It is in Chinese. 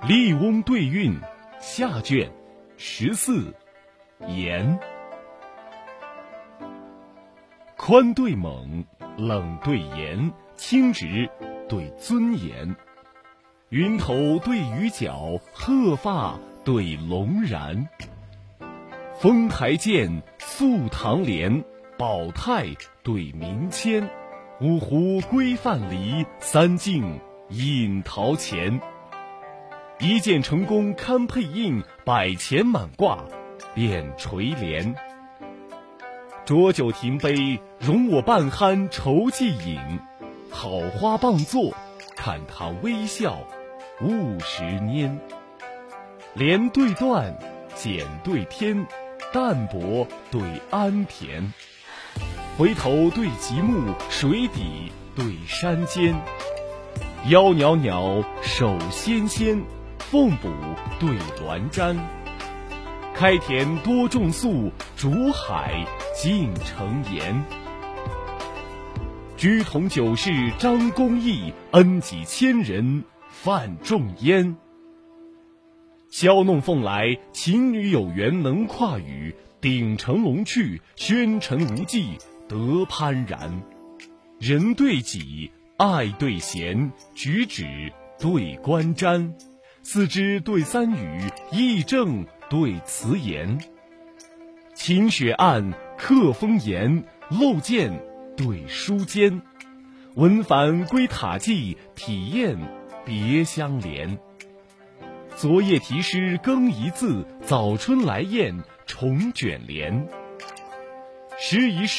笠翁对韵下卷14言。宽对猛，冷对严，清直对尊严。云头对雨脚，鹤发对龙髯。丰台见，肃堂廉，保泰对民谦。五湖归范蠡，三晋引陶潜。一见成功堪配印，百钱满挂便垂帘。浊酒停杯，容我半酣愁既饮。好花傍坐，看他微笑50拈。莲对断，简对天，淡泊对安恬。回头对极目，水底对山间。腰袅袅，手纤纤，凤补对鸾瞻。开田多种粟，逐海尽成盐。居同九世张公义，恩己千人范仲淹。箫弄凤来，情侣有缘能跨羽。鼎乘龙去，宣臣无忌得攀然。人对己，爱对贤，举止对观瞻。四肢对三语，议政对辞言。晴雪暗，客风严，漏箭对书间。闻凡归塔记，体验别相连。昨夜题诗更一字，早春来雁重卷帘。时移